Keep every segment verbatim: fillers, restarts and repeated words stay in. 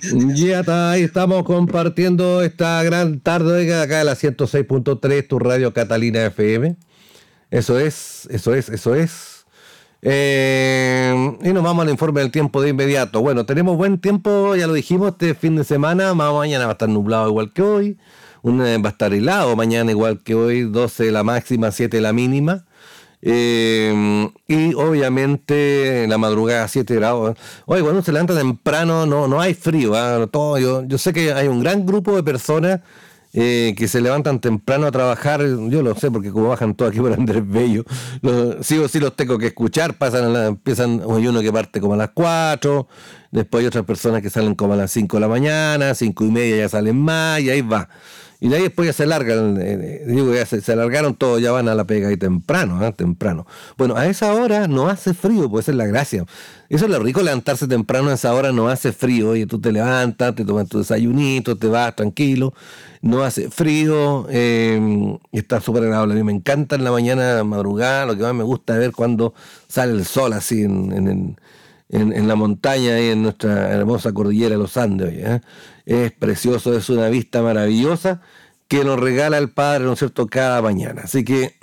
Ya está, ahí estamos compartiendo esta gran tarde acá en la ciento seis punto tres, tu radio Catalina F M. Eso es, eso es, eso es. Eh, y nos vamos al informe del tiempo de inmediato. Bueno, tenemos buen tiempo, ya lo dijimos, este fin de semana. Más mañana va a estar nublado igual que hoy. Un, va a estar helado mañana igual que hoy. doce la máxima, siete la mínima. Eh, y obviamente en la madrugada siete grados. Oye, cuando uno se levanta temprano no, no hay frío, ¿eh? Todo, yo, yo sé que hay un gran grupo de personas eh, que se levantan temprano a trabajar. Yo lo sé porque como bajan todos aquí por Andrés Bello, los, sí o sí los tengo que escuchar. Pasan a la, empiezan, hay uno que parte como a las cuatro, después hay otras personas que salen como a las cinco de la mañana, cinco y media ya salen más y ahí va. Y de ahí después ya se largan, eh, digo, ya se, se largaron todos, ya van a la pega ahí temprano, ¿eh? Temprano. Bueno, a esa hora no hace frío, pues esa es la gracia. Eso es lo rico, levantarse temprano a esa hora no hace frío, y tú te levantas, te tomas tu desayunito, te vas tranquilo, no hace frío, eh, y está súper agradable. A mí me encanta en la mañana, madrugada, lo que más me gusta es ver cuando sale el sol así en, en, en En, en la montaña y en nuestra hermosa cordillera de los Andes. ¿eh? Es precioso, es una vista maravillosa que nos regala el Padre, ¿no es cierto?, cada mañana. Así que,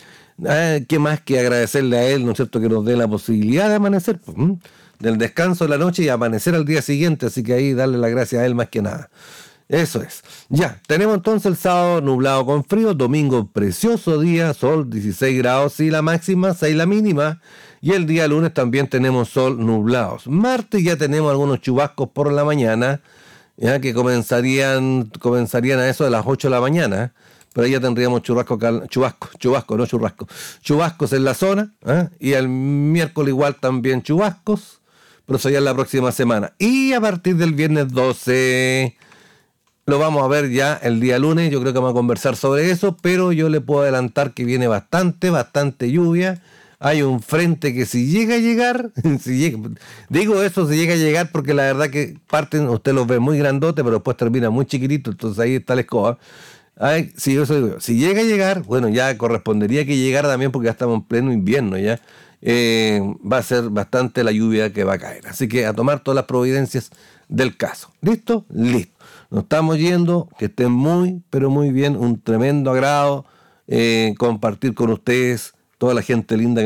¿qué más que agradecerle a Él, ¿no es cierto?, que nos dé la posibilidad de amanecer, pues, ¿eh? Del descanso de la noche y amanecer al día siguiente. Así que ahí darle las gracias a Él más que nada. Eso es. Ya, tenemos entonces el sábado nublado con frío, domingo precioso día, sol dieciséis grados y la máxima, seis la mínima. Y el día lunes también tenemos sol nublados. Martes ya tenemos algunos chubascos por la mañana, ya que comenzarían, comenzarían a eso de las ocho de la mañana, pero ahí ya tendríamos chubasco, chubasco, chubasco, no churrasco, chubascos en la zona, ¿eh? Y el miércoles igual también chubascos, pero eso ya es la próxima semana. Y a partir del viernes doce... lo vamos a ver ya el día lunes, yo creo que vamos a conversar sobre eso, pero yo le puedo adelantar que viene bastante, bastante lluvia. Hay un frente que si llega a llegar, si llega, digo eso, si llega a llegar porque la verdad que parten, usted los ve muy grandote, pero después termina muy chiquitito, entonces ahí está la escoba. Ay, sí, eso digo yo. Si llega a llegar, bueno, ya correspondería que llegara también porque ya estamos en pleno invierno ya. Eh, va a ser bastante la lluvia que va a caer. Así que a tomar todas las providencias del caso. ¿Listo? Listo. Nos estamos yendo, que estén muy, pero muy bien, un tremendo agrado eh, compartir con ustedes, toda la gente linda